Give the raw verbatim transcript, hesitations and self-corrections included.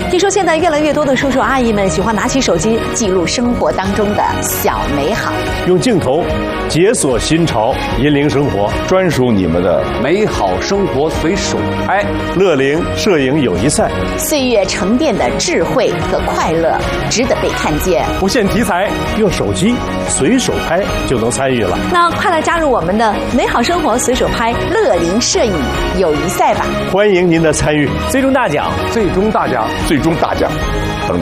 听说现在越来越多的叔叔阿姨们喜欢拿起手机记录生活当中的小美好， 用镜头解锁新潮，引领生活， 专属你们的美好生活随手拍。 乐龄摄影友谊赛， 岁月沉淀的智慧和快乐值得被看见。 不限题材，用手机随手拍就能参与了。 那快来加入我们的美好生活随手拍乐龄摄影友谊赛吧！ 欢迎您的参与， 最终大奖， 最终大奖，最终大奖。